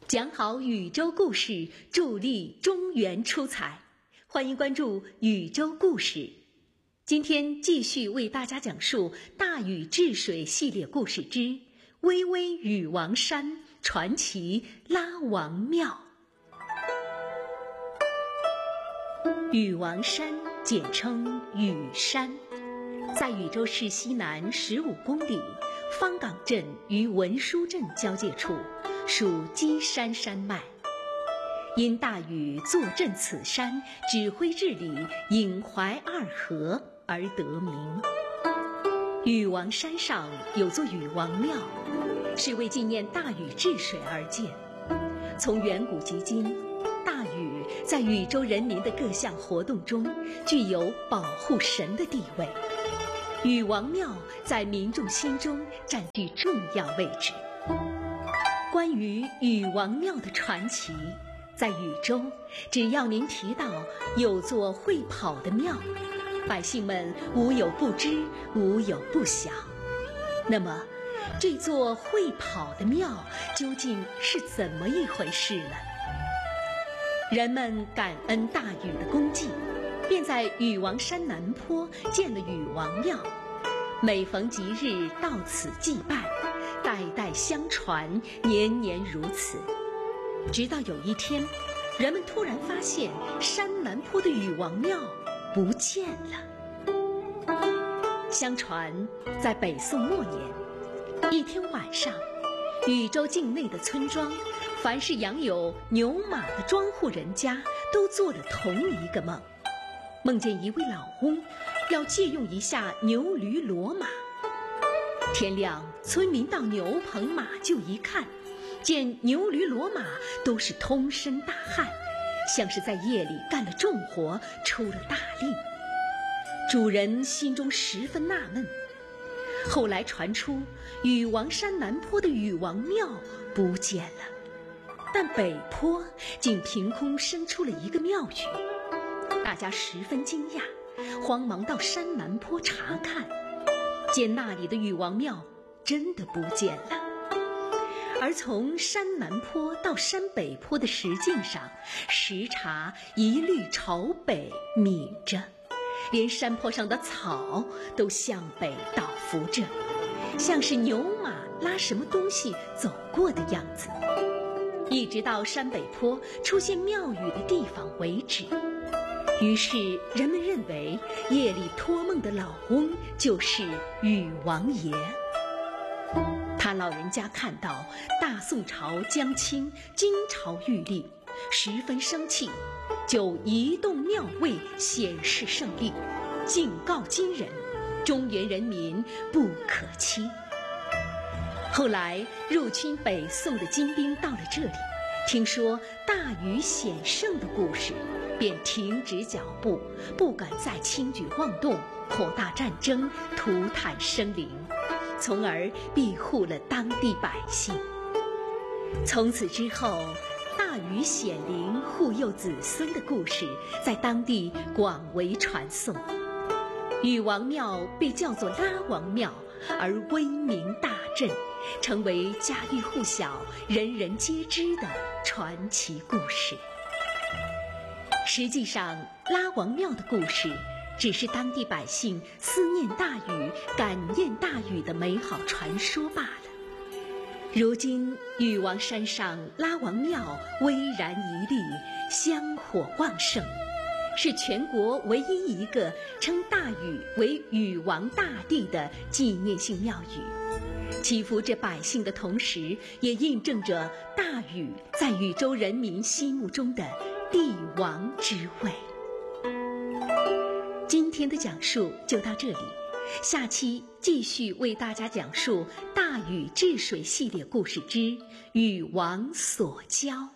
讲好宇宙故事，助力中原出彩。欢迎关注宇宙故事。今天继续为大家讲述大禹治水系列故事之巍巍禹王山传奇拉王庙。禹王山简称禹山，在禹州市西南15公里，方岗镇与文殊镇交界处，属基山山脉。因大禹坐镇此山，指挥治理，引淮二河而得名。禹王山上有座禹王庙，是为纪念大禹治水而建。从远古及今，大禹在禹州人民的各项活动中具有保护神的地位，禹王庙在民众心中占据重要位置。关于禹王庙的传奇，在禹州，只要您提到有座会跑的庙，百姓们无有不知，无有不晓。那么，这座会跑的庙究竟是怎么一回事呢？人们感恩大禹的功绩，便在禹王山南坡建了禹王庙，每逢吉日到此祭拜，代代相传，年年如此。直到有一天，人们突然发现山南坡的禹王庙不见了。相传，在北宋末年，一天晚上，禹州境内的村庄，凡是养有牛马的庄户人家，都做了同一个梦，梦见一位老翁要借用一下牛驴骡马。天亮，村民到牛棚马厩一看，见牛驴骡马都是通身大汗，像是在夜里干了重活，出了大力。主人心中十分纳闷。后来传出禹王山南坡的禹王庙不见了，但北坡竟凭空生出了一个庙宇。大家十分惊讶，慌忙到山南坡查看，见那里的禹王庙真的不见了。而从山南坡到山北坡的石径上，时察一律朝北抿着，连山坡上的草都向北倒伏着，像是牛马拉什么东西走过的样子，一直到山北坡出现庙宇的地方为止。于是人们认为夜里托梦的老翁就是禹王爷。他老人家看到大宋朝将倾，金朝欲立，十分生气，就移动庙位显示胜利，警告金人，中原人民不可欺。后来入侵北宋的金兵到了这里，听说大禹显圣的故事，便停止脚步，不敢再轻举妄动，扩大战争，涂炭生灵，从而庇护了当地百姓。从此之后，大禹显灵护佑子孙的故事在当地广为传颂。禹王庙被叫做拉王庙，而威名大振，成为家喻户晓、人人皆知的传奇故事。实际上，拉王庙的故事只是当地百姓思念大禹、感念大禹的美好传说罢了。如今，禹王山上拉王庙巍然屹立，香火旺盛，是全国唯一一个称大禹为禹王大帝的纪念性庙宇。祈福着百姓的同时，也印证着大禹在禹州人民心目中的帝王之位。今天的讲述就到这里，下期继续为大家讲述大禹治水系列故事之禹王所教。